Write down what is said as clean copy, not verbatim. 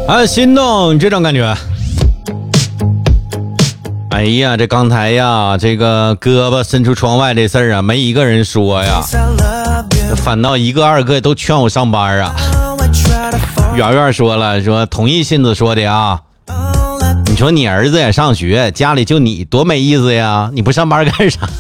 啊，心动这种感觉。哎呀，这刚才呀，这个胳膊伸出窗外这事儿啊，没一个人说呀，反倒一个二个都劝我上班啊。圆圆说了，说同意信子说的啊。你说你儿子也上学，家里就你，多没意思呀！你不上班干啥？